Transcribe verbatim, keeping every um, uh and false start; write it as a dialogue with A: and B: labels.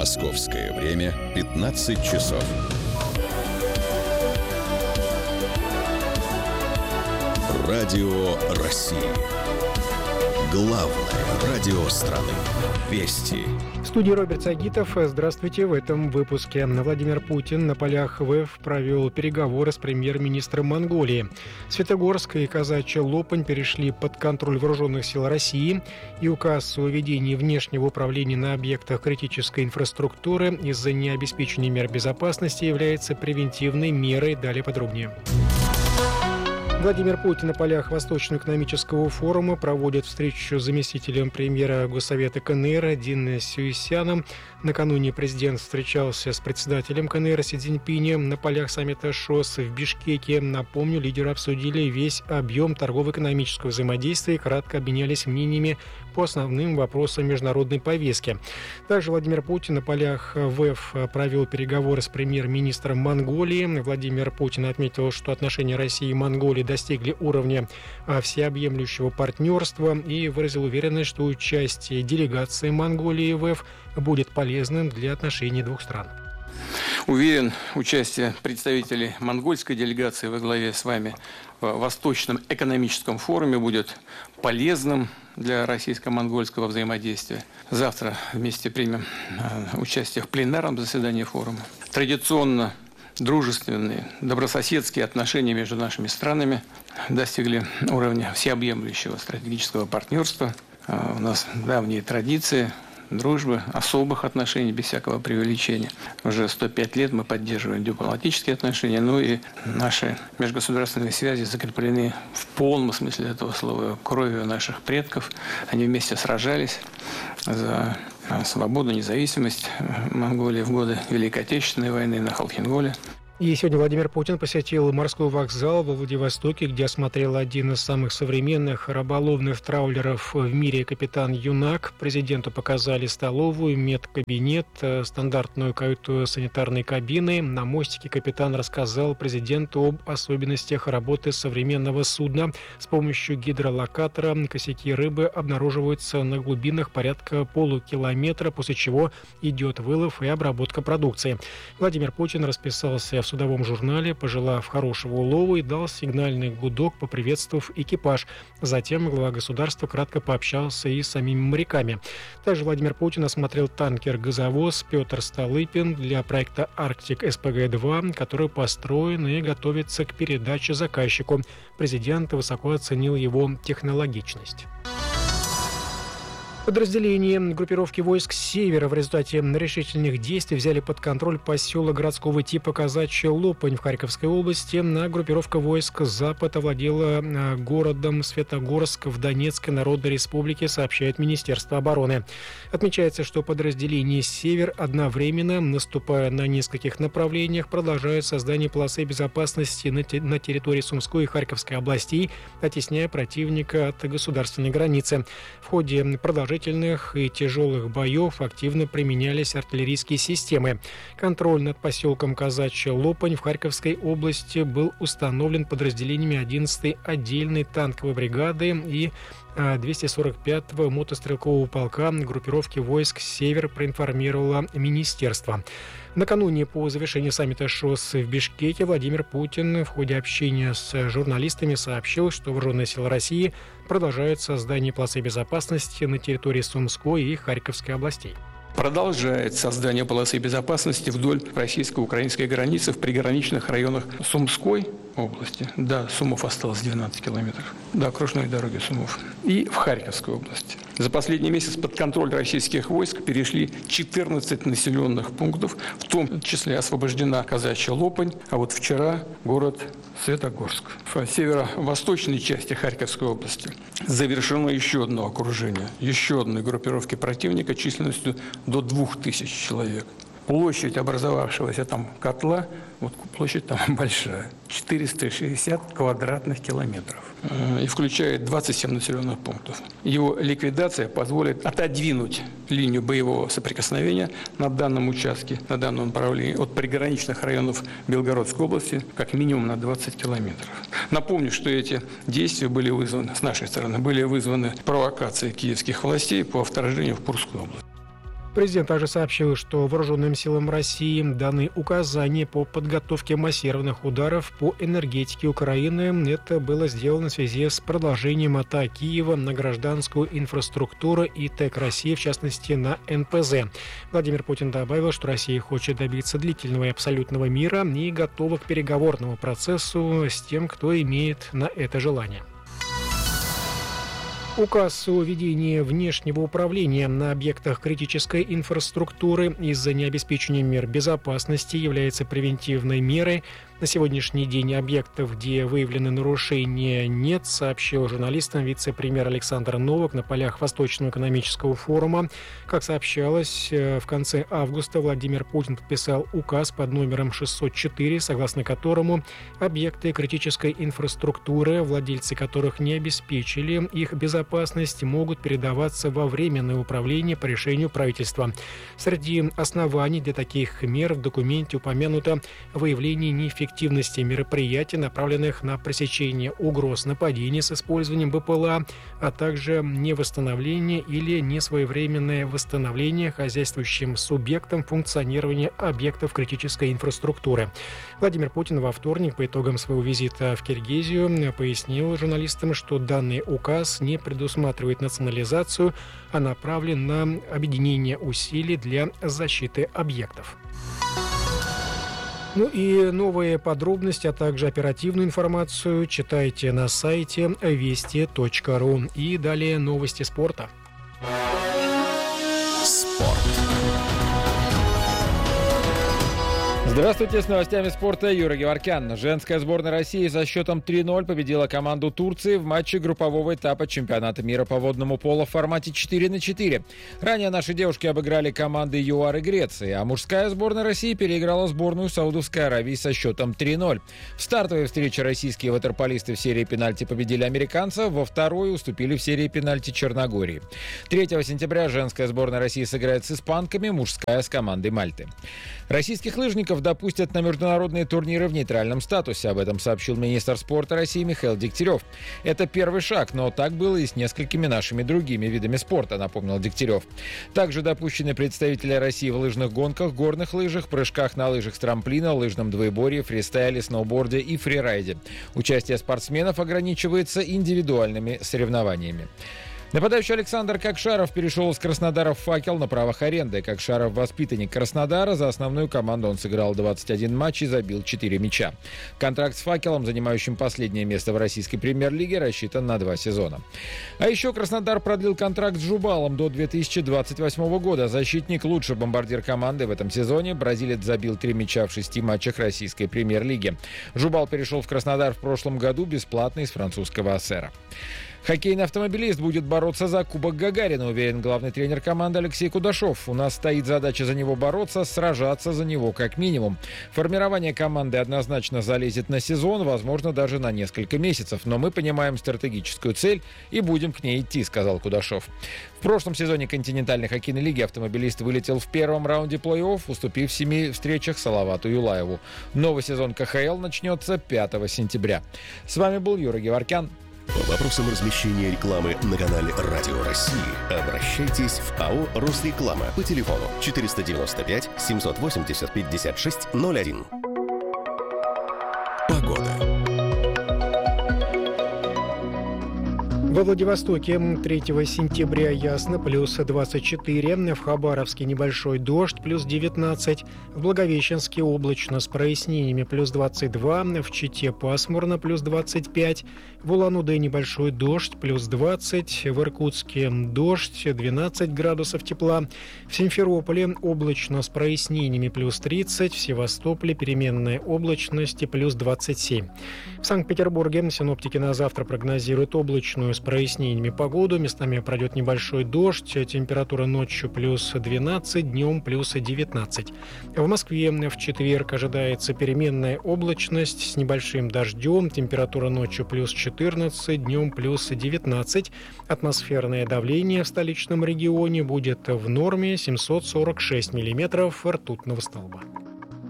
A: Московское время пятнадцать часов. Радио России. Главное радио страны. Вести.
B: В студии Роберт Сагитов. Здравствуйте. В этом выпуске Владимир Путин на полях ВЭФ провел переговоры с премьер-министром Монголии. Светогорск и Казачья Лопань перешли под контроль вооруженных сил России. И указ о введении внешнего управления на объектах критической инфраструктуры из-за необеспечения мер безопасности является превентивной мерой. Далее подробнее. Владимир Путин на полях Восточного экономического форума проводит встречу с заместителем премьера Госсовета КНР Диной Сюйсяном. Накануне президент встречался с председателем КНР Си Цзиньпинем на полях саммита ШОС в Бишкеке. Напомню, лидеры обсудили весь объем торгово-экономического взаимодействия и кратко обменялись мнениями по основным вопросам международной повестки. Также Владимир Путин на полях ВЭФ провел переговоры с премьер-министром Монголии. Владимир Путин отметил, что отношения России и Монголии достигли уровня всеобъемлющего партнерства и выразил уверенность, что участие делегации Монголии в ВЭФ будет полезным для отношений двух стран.
C: Уверен, участие представителей монгольской делегации во главе с вами в Восточном экономическом форуме будет полезным для российско-монгольского взаимодействия. Завтра вместе примем участие в пленарном заседании форума. Традиционно дружественные, добрососедские отношения между нашими странами достигли уровня всеобъемлющего стратегического партнерства. У нас давние традиции дружбы, особых отношений, без всякого преувеличения. Уже сто пять лет мы поддерживаем дипломатические отношения, ну и наши межгосударственные связи закреплены в полном смысле этого слова кровью наших предков. Они вместе сражались за свободу, независимость Монголии в годы Великой Отечественной войны на Халхин-Голе.
B: И сегодня Владимир Путин посетил морской вокзал во Владивостоке, где осмотрел один из самых современных рыболовных траулеров в мире «Капитан Юнак». Президенту показали столовую, медкабинет, стандартную каюту санитарной кабины. На мостике капитан рассказал президенту об особенностях работы современного судна. С помощью гидролокатора косяки рыбы обнаруживаются на глубинах порядка полукилометра, после чего идет вылов и обработка продукции. Владимир Путин расписался в судовом журнале, пожелав хорошего улова, и дал сигнальный гудок, поприветствовав экипаж. Затем глава государства кратко пообщался и с самими моряками. Также Владимир Путин осмотрел танкер-газовоз «Петр Столыпин» для проекта «Арктик эс пэ гэ два», который построен и готовится к передаче заказчику. Президент высоко оценил его технологичность. Подразделения группировки войск «Севера» в результате решительных действий взяли под контроль поселок городского типа Казачья Лопань в Харьковской области. А группировка войск «Запад» овладела городом Светогорск в Донецкой Народной Республике, сообщает Министерство обороны. Отмечается, что подразделения «Север» одновременно, наступая на нескольких направлениях, продолжают создание полосы безопасности на территории Сумской и Харьковской областей, оттесняя противника от государственной границы. В ходе продолжения и тяжелых боев активно применялись артиллерийские системы. Контроль над поселком Казачья Лопань в Харьковской области был установлен подразделениями одиннадцатой отдельной танковой бригады и двести сорок пятого мотострелкового полка группировки войск «Север», проинформировало министерство. Накануне по завершению саммита ШОС в Бишкеке Владимир Путин в ходе общения с журналистами сообщил, что вооруженные силы России продолжают создание полосы безопасности на территории Сумской и Харьковской областей.
C: Продолжает создание полосы безопасности вдоль российско-украинской границы в приграничных районах Сумской области. До Сумов осталось двенадцать километров. До окружной дороги Сумов. И в Харьковской области. За последний месяц под контроль российских войск перешли четырнадцать населенных пунктов, в том числе освобождена Казачья Лопань, а вот вчера город Светогорск. В северо-восточной части Харьковской области завершено еще одно окружение, еще одной группировки противника численностью до двух тысяч человек. Площадь образовавшегося там котла, вот площадь там большая, четыреста шестьдесят квадратных километров. И включает двадцать семь населенных пунктов. Его ликвидация позволит отодвинуть линию боевого соприкосновения на данном участке, на данном направлении от приграничных районов Белгородской области как минимум на двадцать километров. Напомню, что эти действия были вызваны, с нашей стороны, были вызваны провокацией киевских властей по вторжению в Курскую область.
B: Президент также сообщил, что вооруженным силам России даны указания по подготовке массированных ударов по энергетике Украины. Это было сделано в связи с продолжением атак Киева на гражданскую инфраструктуру и ТЭК России, в частности на эн пэ зэ. Владимир Путин добавил, что Россия хочет добиться длительного и абсолютного мира и готова к переговорному процессу с тем, кто имеет на это желание. Указ о введении внешнего управления на объектах критической инфраструктуры из-за необеспечения мер безопасности является превентивной мерой. На сегодняшний день объектов, где выявлены нарушения, нет, сообщил журналистам вице-премьер Александр Новак на полях Восточного экономического форума. Как сообщалось, в конце августа Владимир Путин подписал указ под номером шестьсот четыре, согласно которому объекты критической инфраструктуры, владельцы которых не обеспечили их безопасность, могут передаваться во временное управление по решению правительства. Среди оснований для таких мер в документе упомянуто выявление неэффективности эффективности мероприятий, направленных на пресечение угроз нападений с использованием бэ пэ эл а, а также невосстановление или несвоевременное восстановление хозяйствующим субъектам функционирования объектов критической инфраструктуры. Владимир Путин во вторник по итогам своего визита в Киргизию пояснил журналистам, что данный указ не предусматривает национализацию, а направлен на объединение усилий для защиты объектов. Ну и новые подробности, а также оперативную информацию читайте на сайте вести точка ру. И далее новости спорта.
A: Спорт.
D: Здравствуйте, с новостями спорта Юра Геворкян. Женская сборная России со счетом три ноль победила команду Турции в матче группового этапа чемпионата мира по водному поло в формате четыре на четыре. Ранее наши девушки обыграли команды ЮАР и Греции, а мужская сборная России переиграла сборную Саудовской Аравии со счетом три ноль. В стартовой встрече российские ватерполисты в серии пенальти победили американцев, во второй уступили в серии пенальти Черногории. третьего сентября женская сборная России сыграет с испанками, мужская с командой Мальты. Российских лыжников допустят на международные турниры в нейтральном статусе. Об этом сообщил министр спорта России Михаил Дегтярев. Это первый шаг, но так было и с несколькими нашими другими видами спорта, напомнил Дегтярев. Также допущены представители России в лыжных гонках, горных лыжах, прыжках на лыжах с трамплина, лыжном двоеборье, фристайле, сноуборде и фрирайде. Участие спортсменов ограничивается индивидуальными соревнованиями. Нападающий Александр Кокшаров перешел из Краснодара в «Факел» на правах аренды. Кокшаров – воспитанник Краснодара. За основную команду он сыграл двадцать один матч и забил четыре мяча. Контракт с «Факелом», занимающим последнее место в российской премьер-лиге, рассчитан на два сезона. А еще Краснодар продлил контракт с Жубалом до две тысячи двадцать восьмого года. Защитник – лучший бомбардир команды в этом сезоне. Бразилец забил три мяча в шести матчах российской премьер-лиги. Жубал перешел в Краснодар в прошлом году бесплатно из французского «Ассера». Хоккейный автомобилист будет бороться за Кубок Гагарина, уверен главный тренер команды Алексей Кудашов. У нас стоит задача за него бороться, сражаться за него как минимум. Формирование команды однозначно залезет на сезон, возможно, даже на несколько месяцев. Но мы понимаем стратегическую цель и будем к ней идти, сказал Кудашов. В прошлом сезоне континентальной хоккейной лиги автомобилист вылетел в первом раунде плей-офф, уступив в семи встречах Салавату Юлаеву. Новый сезон ка ха эл начнется пятого сентября. С вами был Юра Геворкян.
A: По вопросам размещения рекламы на канале «Радио России» обращайтесь в АО «Росреклама» по телефону четыреста девяносто пять семьсот восемьдесят пятьдесят шесть ноль один. Погода.
B: Во Владивостоке третьего сентября ясно, плюс двадцать четыре. В Хабаровске небольшой дождь, плюс девятнадцать. В Благовещенске облачно с прояснениями, плюс двадцать два. В Чите пасмурно, плюс двадцать пять. В Улан-Удэ небольшой дождь, плюс двадцать. В Иркутске дождь, двенадцать градусов тепла. В Симферополе облачно с прояснениями, плюс тридцать. В Севастополе переменная облачность, плюс двадцать семь. В Санкт-Петербурге синоптики на завтра прогнозируют облачную с прояснениями погоду. Местами пройдет небольшой дождь. Температура ночью плюс двенадцать, днем плюс девятнадцать. В Москве в четверг ожидается переменная облачность с небольшим дождем. Температура ночью плюс четырнадцать, днем плюс девятнадцать. Атмосферное давление в столичном регионе будет в норме семьсот сорок шесть миллиметров ртутного столба.